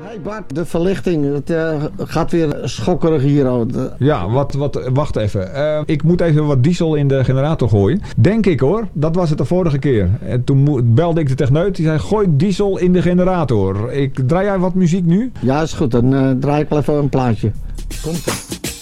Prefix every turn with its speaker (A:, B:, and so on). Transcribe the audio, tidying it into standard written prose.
A: Hey Bart, de verlichting. Het gaat weer schokkerig hier.
B: Ja, wacht even. Ik moet even wat diesel in de generator gooien. Denk ik hoor. Dat was het de vorige keer. En toen belde ik de techneut. Die zei, gooi diesel in de generator. Draai jij wat muziek nu?
A: Ja, is goed. Dan draai ik wel even een plaatje. Komt-ie.